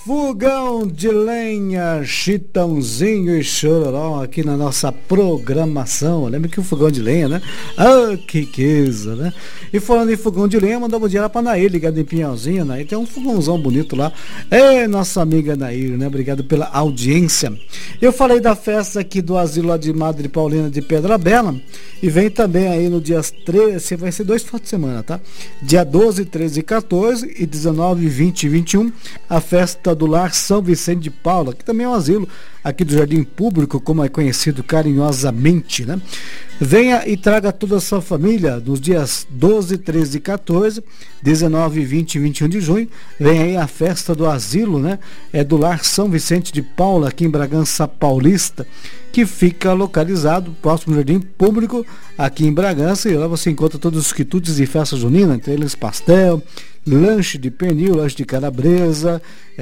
Fogão de lenha, Chitãozinho e Chororó aqui na nossa programação. Lembra que o fogão de lenha, né? Ah, que coisa, né? E falando em fogão de lenha, mandamos um dia lá pra Nair, ligado em Pinhalzinho, né? E tem um fogãozão bonito lá. É, nossa amiga Nair, né? Obrigado pela audiência. Eu falei da festa aqui do asilo lá de Madre Paulina de Pedra Bela. E vem também aí no dia 13, vai ser 2 finais de semana, tá? Dia 12, 13 e 14 e 19, 20 e 21, a festa do Lar São Vicente de Paula, que também é um asilo aqui do Jardim Público, como é conhecido carinhosamente, né? Venha e traga toda a sua família nos dias 12, 13 e 14, 19, 20 e 21 de junho. Vem aí a festa do asilo, né? É do Lar São Vicente de Paula, aqui em Bragança Paulista, que fica localizado próximo ao Jardim Público, aqui em Bragança, e lá você encontra todos os quitutes de festa junina, entre eles pastel, lanche de pernil, lanche de calabresa,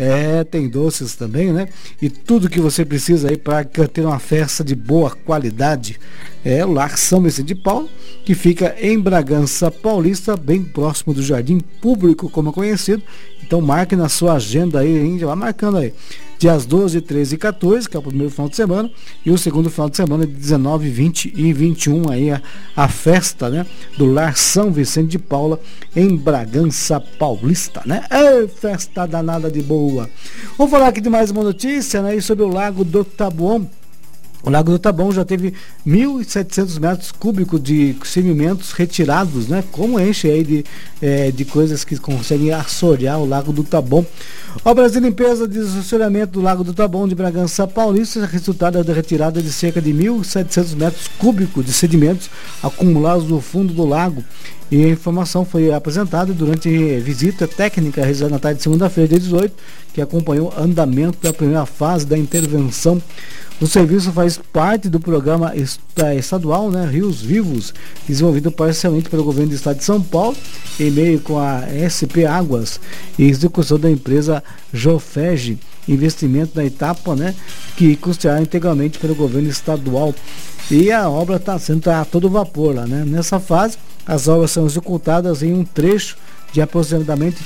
tem doces também, né? E tudo que você precisa aí para ter uma festa de boa qualidade. É o Lar São Vicente de Paula, que fica em Bragança Paulista, bem próximo do Jardim Público, como é conhecido. Então marque na sua agenda aí, hein? Já vai marcando aí. Dias 12, 13 e 14, que é o primeiro final de semana, e o segundo final de semana de 19, 20 e 21, aí a festa, né, do Lar São Vicente de Paula, em Bragança Paulista, né? É festa danada de boa. Vamos falar aqui de mais uma notícia, né, sobre o Lago do Taboão. O Lago do Taboão já teve 1.700 metros cúbicos de sedimentos retirados, né? Como enche aí de coisas que conseguem assorear o Lago do Taboão. Obras de limpeza de assoreamento do Lago do Taboão de Bragança Paulista, resultado da retirada de cerca de 1.700 metros cúbicos de sedimentos acumulados no fundo do lago. E a informação foi apresentada durante visita técnica realizada na tarde de segunda-feira, dia 18, que acompanhou o andamento da primeira fase da intervenção. O serviço faz parte do programa estadual, né, Rios Vivos, desenvolvido parcialmente pelo governo do estado de São Paulo, em meio com a SP Águas e execução da empresa Jofeg, investimento na etapa, né, que custeada integralmente pelo governo estadual. E a obra está sendo a todo vapor lá, né? Nessa fase, as obras são executadas em um trecho de aproximadamente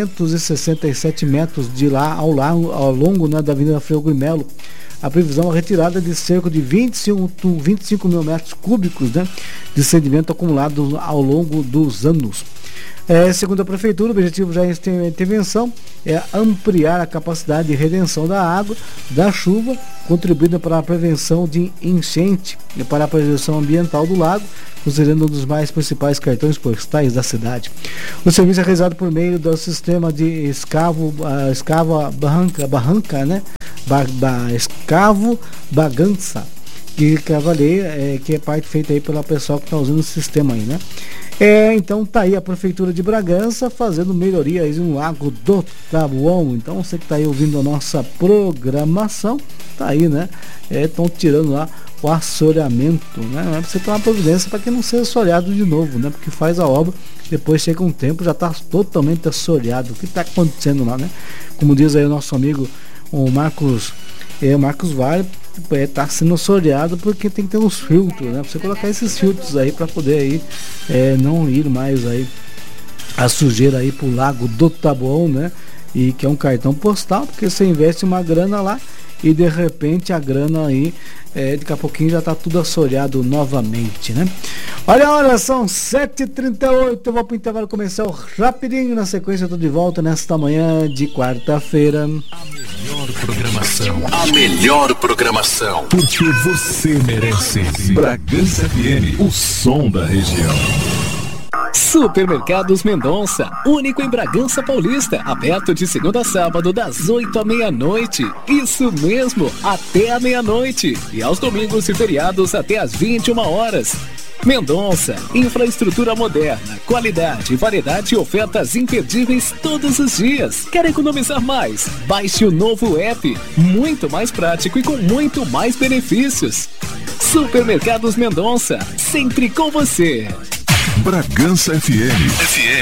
367 metros de lá ao longo, né, da Avenida Frei Melo. A previsão é a retirada de cerca de 25 mil metros cúbicos, né, de sedimento acumulado ao longo dos anos. Segundo a Prefeitura, o objetivo da intervenção é ampliar a capacidade de retenção da água, da chuva, contribuindo para a prevenção de enchente e para a preservação ambiental do lago, considerando um dos mais principais cartões postais da cidade. O serviço é realizado por meio do sistema de escavo barranca, né? Escavo Bagança, que é parte feita aí pela pessoal que está usando o sistema aí, né? Então tá aí a Prefeitura de Bragança fazendo melhorias no Lago do Taboão. Então você que tá aí ouvindo a nossa programação, tá aí, né? Estão tirando lá o assoreamento, né? Você tomar providência para que não seja assoreado de novo, né? Porque faz a obra, depois chega um tempo, já está totalmente assoreado. O que está acontecendo lá, né? Como diz aí o nosso amigo o Marcos Vale, está sendo assoreado porque tem que ter uns filtros, né? Pra você colocar esses filtros aí para poder aí, não ir mais aí a sujeira aí pro Lago do Taboão, né? E que é um cartão postal, porque você investe uma grana lá e de repente a grana aí, daqui a pouquinho já tá tudo assoreado novamente, né? Olha, são 7h38, eu vou pro intervalo comercial rapidinho, na sequência eu tô de volta nesta manhã de quarta-feira. A melhor programação, porque você merece. Bragança FM, o som da região. Supermercados Mendonça, único em Bragança Paulista, aberto de segunda a sábado das 8 à meia-noite. Isso mesmo, até a meia-noite. E aos domingos e feriados até às 21 horas. Mendonça, infraestrutura moderna, qualidade, variedade e ofertas imperdíveis todos os dias. Quer economizar mais? Baixe o novo app, muito mais prático e com muito mais benefícios. Supermercados Mendonça, sempre com você. Bragança FM.